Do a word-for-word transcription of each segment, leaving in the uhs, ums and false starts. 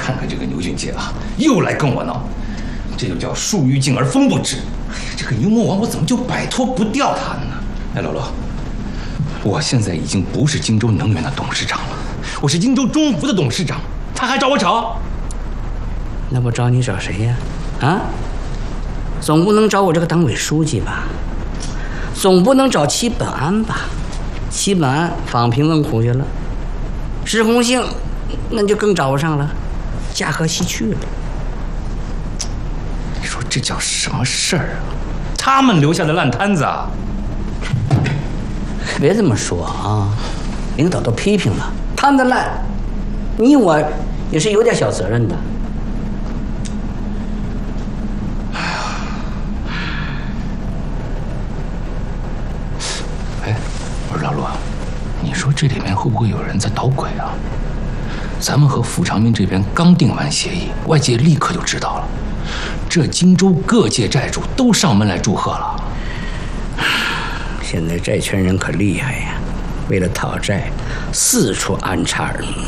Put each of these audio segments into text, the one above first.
看看这个牛俊杰啊，又来跟我闹，这就叫树欲静而风不止。哎呀，这个牛魔王我怎么就摆脱不掉他呢？哎，老罗，我现在已经不是荆州能源的董事长了，我是荆州中福的董事长，他还找我吵？ 那不找你找谁呀？啊？总不能找我这个党委书记吧？总不能找戚本安吧？戚本安访贫问苦去了，石红杏那就更找不上了，驾鹤西去了。 你说这叫什么事儿啊？他们留下的烂摊子啊！ 别这么说啊，领导都批评了，他们的烂，你我也是有点小责任的。 哎，我说老罗，你说这里面会不会有人在捣鬼啊？咱们和傅长明这边刚订完协议，外界立刻就知道了，这荆州各界债主都上门来祝贺了。 现在债权人可厉害呀，为了讨债，四处安插耳目。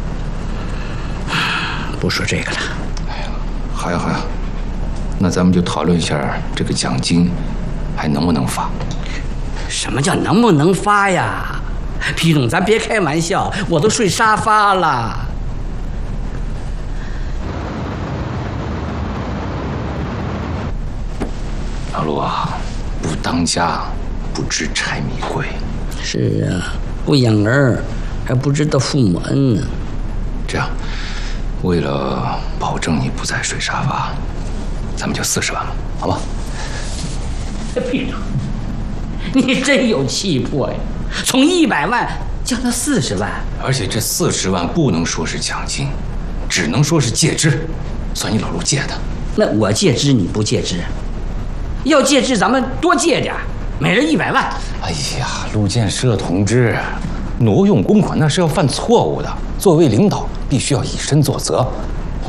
不说这个了。 哎呀，好呀好呀，那咱们就讨论一下这个奖金还能不能发。 什么叫能不能发呀？皮总，咱别开玩笑，我都睡沙发了。 老陆啊，不当家不知柴米贵。 是啊，不养儿还不知道父母恩呢。 这样，为了保证你不再睡沙发，咱们就四十万吧，好吧？ 皮总，你真有气魄呀！从一百万降到四十万， 而且这四十万不能说是奖金，只能说是借支，算你老陆借的。 那我借支你不借支？要借支咱们多借点，每人一百万。 哎呀，陆建设同志，挪用公款那是要犯错误的，作为领导必须要以身作则，